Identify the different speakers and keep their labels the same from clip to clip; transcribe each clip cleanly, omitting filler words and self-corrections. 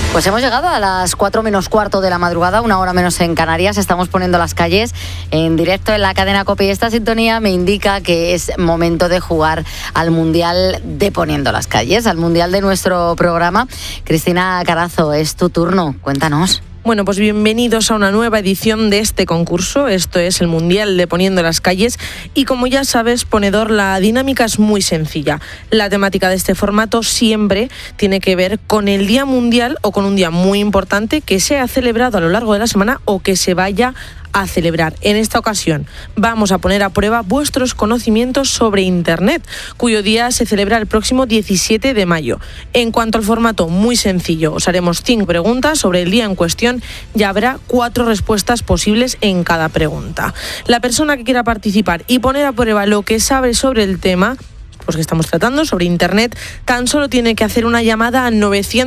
Speaker 1: Pues hemos llegado a las 4 menos cuarto de la madrugada, 1 hora menos en Canarias. Estamos poniendo las calles en directo en la cadena COPE y esta sintonía me indica que es momento de jugar al Mundial de Poniendo las Calles, al Mundial de nuestro programa. Cristina Carazo, es tu turno, cuéntanos.
Speaker 2: Bueno, pues bienvenidos a una nueva edición de este concurso. Esto es el Mundial de Poniendo las Calles y como ya sabes, ponedor, la dinámica es muy sencilla. La temática de este formato siempre tiene que ver con el Día Mundial o con un día muy importante que se ha celebrado a lo largo de la semana o que se vaya a celebrar. En esta ocasión vamos a poner a prueba vuestros conocimientos sobre Internet, cuyo día se celebra el próximo 17 de mayo. En cuanto al formato, muy sencillo. Os haremos 5 preguntas sobre el día en cuestión y habrá 4 respuestas posibles en cada pregunta. La persona que quiera participar y poner a prueba lo que sabe sobre el tema pues que estamos tratando, sobre Internet, tan solo tiene que hacer una llamada a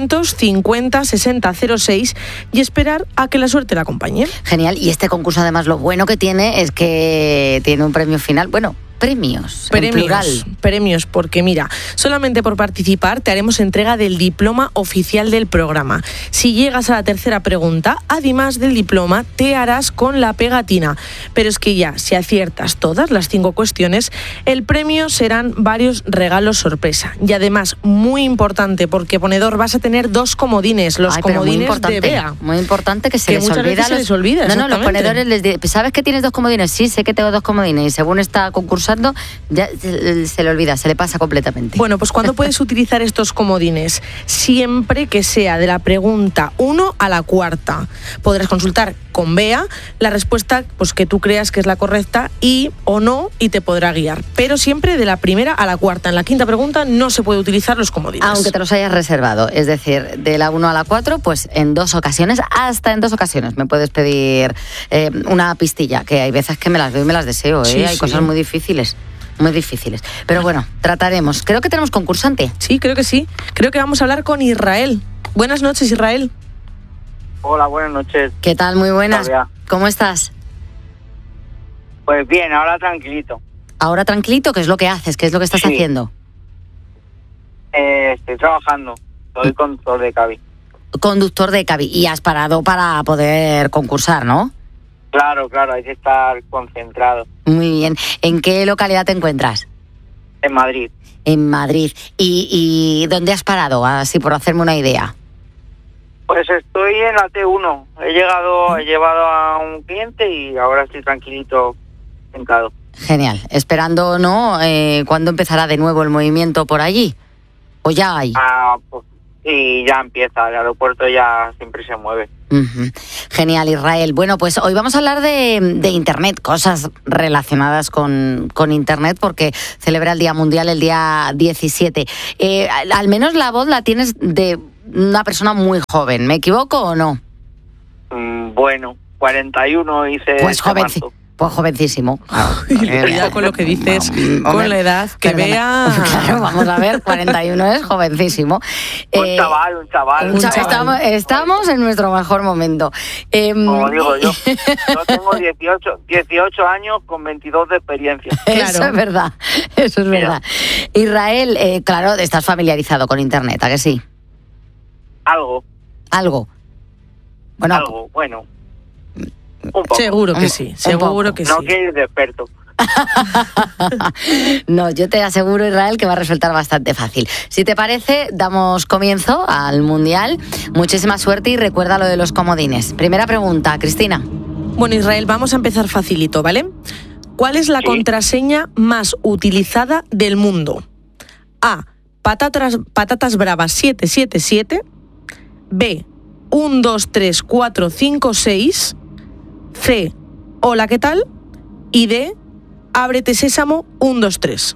Speaker 2: 950 60 06 y esperar a que la suerte la acompañe.
Speaker 1: Genial, y este concurso además lo bueno que tiene es que tiene un premio final, bueno, premios,
Speaker 2: porque mira, solamente por participar te haremos entrega del diploma oficial del programa. Si llegas a la tercera pregunta, además del diploma, te harás con la pegatina. Pero es que ya, si aciertas todas las 5 cuestiones, el premio serán varios regalos sorpresa. Y además, muy importante, porque ponedor, vas a tener 2 comodines, los comodines de Bea.
Speaker 1: Muy importante que se les
Speaker 2: muchas
Speaker 1: olvida.
Speaker 2: Veces se les olvida,
Speaker 1: No, los ponedores les dicen, ¿sabes que tienes 2 comodines? Sí, sé que tengo 2 comodines. Y según está concursando, ya se le olvida, se le pasa completamente.
Speaker 2: Bueno, pues ¿cuándo puedes utilizar estos comodines? Siempre que sea de la pregunta 1 a la 4. Podrás consultar con Bea la respuesta pues, que tú creas que es la correcta y o no, y te podrá guiar. Pero siempre de la primera a la 4. En la 5ª pregunta no se puede utilizar los comodines.
Speaker 1: Aunque te los hayas reservado. Es decir, de la 1 a la 4, pues en 2 ocasiones, hasta en 2 ocasiones, me puedes pedir una pistilla, que hay veces que me las veo y me las deseo.
Speaker 2: Sí,
Speaker 1: hay cosas muy difíciles. Muy difíciles. Pero bueno, trataremos. Creo que tenemos concursante.
Speaker 2: Sí, creo que sí. Creo que vamos a hablar con Israel. Buenas noches, Israel.
Speaker 3: Hola, buenas noches.
Speaker 1: ¿Qué tal? Muy buenas.
Speaker 3: Hola.
Speaker 1: ¿Cómo estás?
Speaker 3: Pues bien, ahora tranquilito.
Speaker 1: ¿Ahora tranquilito? ¿Qué es lo que haces? ¿Qué es lo que estás haciendo?
Speaker 3: Estoy trabajando. Soy conductor de Cabi.
Speaker 1: Conductor de Cabi. Y has parado para poder concursar, ¿no?
Speaker 3: Claro, hay que estar concentrado.
Speaker 1: Muy bien. ¿En qué localidad te encuentras?
Speaker 3: En Madrid.
Speaker 1: En Madrid. ¿Y dónde has parado? Así por hacerme una idea.
Speaker 3: Pues estoy en la T1. He llevado a un cliente y ahora estoy tranquilito, sentado.
Speaker 1: Genial. Esperando, ¿no? ¿Cuándo empezará de nuevo el movimiento por allí? ¿O ya hay?
Speaker 3: Pues sí, ya empieza. El aeropuerto ya siempre se mueve.
Speaker 1: Uh-huh. Genial, Israel. Bueno, pues hoy vamos a hablar de Internet, cosas relacionadas con Internet, porque celebra el Día Mundial el día 17. Al menos la voz la tienes de una persona muy joven. ¿Me equivoco o no?
Speaker 3: Bueno, 41 hice.
Speaker 1: Pues jovencísimo. Claro.
Speaker 2: Ya con lo que dices, con la edad que Bea.
Speaker 1: Claro, vamos a ver, 41 es jovencísimo.
Speaker 3: Un chaval.
Speaker 1: Estamos en nuestro mejor momento.
Speaker 3: Como digo yo tengo 18 años con 22 de experiencia.
Speaker 1: Claro. Eso es verdad. Israel, claro, estás familiarizado con Internet, ¿a que sí?
Speaker 3: Algo. Bueno.
Speaker 2: Seguro que sí.
Speaker 3: No quiero ir de experto.
Speaker 1: No, yo te aseguro, Israel, que va a resultar bastante fácil. Si te parece, damos comienzo al Mundial. Muchísima suerte y recuerda lo de los comodines. Primera pregunta, Cristina.
Speaker 2: Bueno, Israel, vamos a empezar facilito, ¿vale? ¿Cuál es la contraseña más utilizada del mundo? A. Patatas bravas 777. B. 1, 2, 3, 4, 5, 6. C. Hola, ¿qué tal? Y D. Ábrete sésamo 1, 2, 3.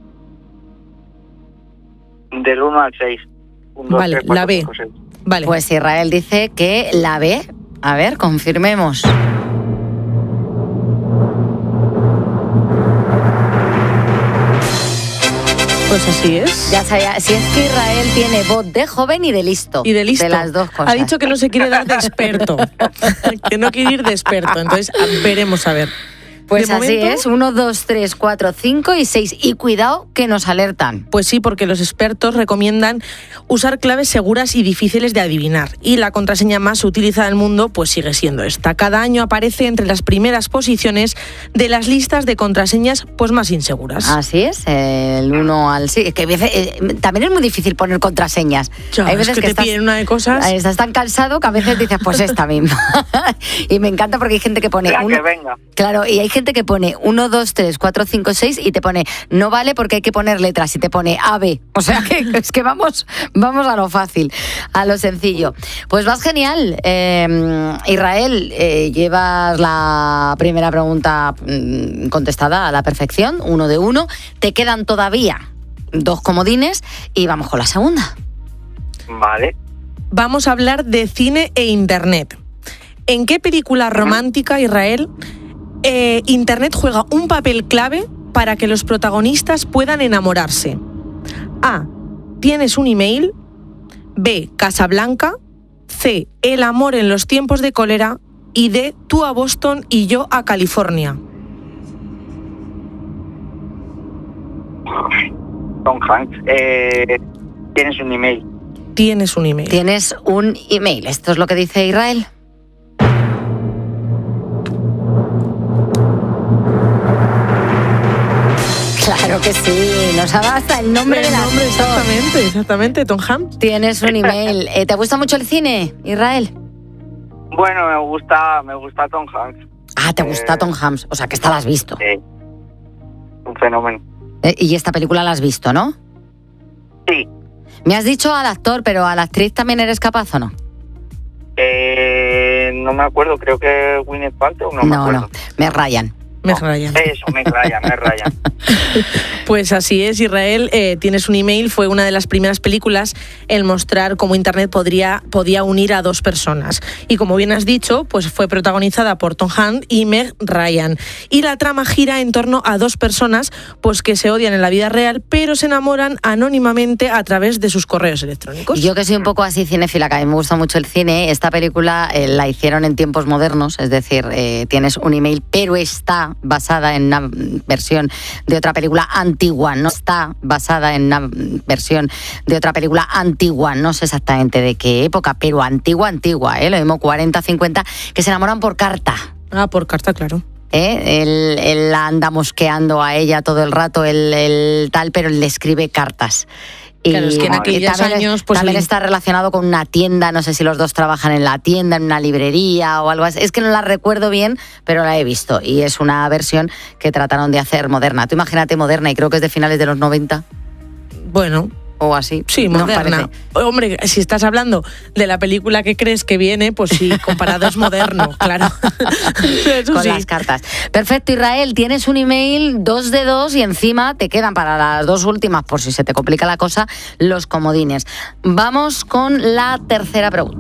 Speaker 3: Del 1 al 6. 1, 2,
Speaker 2: vale,
Speaker 3: 3, 4,
Speaker 2: la B.
Speaker 3: 5, 6.
Speaker 2: Vale.
Speaker 1: Pues Israel dice que la B. A ver, confirmemos.
Speaker 2: Pues así es.
Speaker 1: Ya sabía, si es que Israel tiene voz de joven y de listo.
Speaker 2: Y de listo.
Speaker 1: De las dos cosas.
Speaker 2: Ha dicho que no se quiere dar de experto. Que no quiere ir de experto. Entonces, veremos a ver.
Speaker 1: Pues
Speaker 2: De
Speaker 1: así
Speaker 2: momento,
Speaker 1: es, 1, 2, 3, 4, 5 y 6. Y cuidado que nos alertan.
Speaker 2: Pues sí, porque los expertos recomiendan usar claves seguras y difíciles de adivinar. Y la contraseña más utilizada del mundo pues sigue siendo esta. Cada año aparece entre las primeras posiciones de las listas de contraseñas pues más inseguras.
Speaker 1: Así es, el 1 al 6. Es que a veces, también es muy difícil poner contraseñas.
Speaker 2: Ya,
Speaker 1: Hay veces
Speaker 2: es que te piden una de cosas.
Speaker 1: Estás tan cansado que a veces dices, pues esta misma. Y me encanta porque hay gente que pone...
Speaker 3: Que venga.
Speaker 1: Claro, y hay gente que pone 1, 2, 3, 4, 5, 6 y te pone no vale porque hay que poner letras y te pone A, B. O sea que es que vamos a lo fácil, a lo sencillo. Pues vas genial. Israel, llevas la primera pregunta contestada a la perfección, 1 de 1. Te quedan todavía 2 comodines y vamos con la segunda.
Speaker 3: Vale.
Speaker 2: Vamos a hablar de cine e internet. ¿En qué película romántica, Israel, internet juega un papel clave para que los protagonistas puedan enamorarse? A. ¿Tienes un email? B. Casablanca. C. El amor en los tiempos de cólera. Y D. Tú a Boston y yo a California.
Speaker 3: Tom Hanks. ¿Tienes un email?
Speaker 2: Tienes un email.
Speaker 1: Tienes un email. Esto es lo que dice Israel. Claro que sí, nos ha dado hasta el nombre del actor.
Speaker 2: Exactamente, Tom Hanks.
Speaker 1: Tienes un email. ¿Te gusta mucho el cine, Israel?
Speaker 3: Bueno, me gusta Tom Hanks.
Speaker 1: Ah, ¿te gusta Tom Hanks? O sea, que esta la has visto.
Speaker 3: Sí. Un fenómeno.
Speaker 1: Y esta película la has visto, ¿no?
Speaker 3: Sí.
Speaker 1: Me has dicho al actor, pero a la actriz también eres capaz, ¿o no?
Speaker 3: No me acuerdo, creo que Gwyneth Paltrow, no me acuerdo.
Speaker 1: No, me rayan.
Speaker 2: Me rayan.
Speaker 3: Eso, me rayan.
Speaker 2: Pues así es, Israel, Tienes un email fue una de las primeras películas en mostrar cómo Internet podía unir a 2 personas. Y como bien has dicho, pues fue protagonizada por Tom Hanks y Meg Ryan. Y la trama gira en torno a 2 personas pues que se odian en la vida real, pero se enamoran anónimamente a través de sus correos electrónicos.
Speaker 1: Yo que soy un poco así cinéfila, que a mí me gusta mucho el cine, esta película la hicieron en tiempos modernos, es decir, tienes un email, pero está basada en una versión de otra película antigua, no está basada en una versión de otra película antigua, no sé exactamente de qué época, pero antigua, lo mismo 40, 50, que se enamoran por carta.
Speaker 2: Ah, por carta, claro.
Speaker 1: Él la anda mosqueando a ella todo el rato, el tal, pero le escribe cartas.
Speaker 2: Claro, es que en aquellos años... Pues
Speaker 1: también está relacionado con una tienda, no sé si los dos trabajan en la tienda, en una librería o algo así. Es que no la recuerdo bien, pero la he visto. Y es una versión que trataron de hacer moderna. Tú imagínate moderna, y creo que es de finales de los 90.
Speaker 2: Bueno...
Speaker 1: O así.
Speaker 2: Sí, moderna. Hombre, si estás hablando de la película que crees que viene, pues sí, comparado es moderno, claro. Eso
Speaker 1: con
Speaker 2: sí.
Speaker 1: Las cartas. Perfecto, Israel, tienes un email 2 de 2 y encima te quedan para las 2 últimas, por si se te complica la cosa, los comodines. Vamos con la tercera pregunta.